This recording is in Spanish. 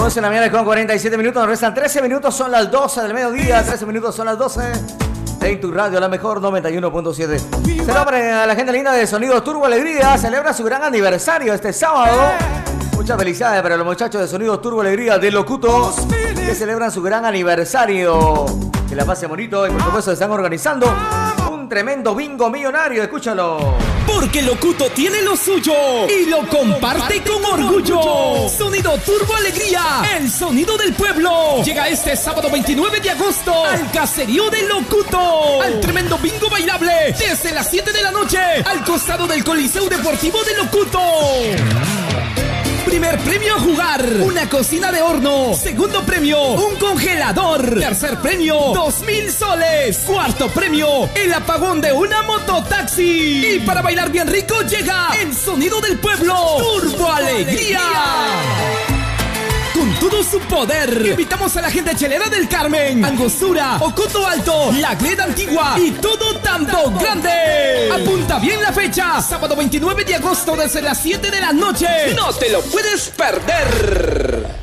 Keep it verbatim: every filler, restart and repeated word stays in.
once de la mañana con cuarenta y siete minutos. Nos restan trece minutos, son las doce del mediodía. trece minutos, son las doce. En tu radio, la mejor noventa y uno punto siete. Celebra a la gente linda de Sonido Turbo Alegría. Celebra su gran aniversario este sábado. Muchas felicidades para los muchachos de Sonido Turbo Alegría de Locuto, que celebran su gran aniversario. Que la pase bonito y por supuesto están organizando un tremendo bingo millonario. Escúchalo. Porque Locuto tiene lo suyo y lo comparte con orgullo. Sonido Turbo Alegría, el sonido del pueblo. Llega este sábado veintinueve de agosto al caserío de Locuto. Al tremendo bingo bailable desde las siete de la noche al costado del Coliseo Deportivo de Locuto. Primer premio a jugar, una cocina de horno. Segundo premio, un congelador. Tercer premio, dos mil soles. Cuarto premio, el apagón de una mototaxi. Y para bailar bien rico llega el sonido del pueblo, Turbo Alegría. Con todo su poder, invitamos a la gente chelera del Carmen, Angostura, Ocoto Alto, La Gleda Antigua y todo Tambo Grande. Apunta bien la fecha, sábado veintinueve de agosto desde las siete de la noche. No te lo puedes perder.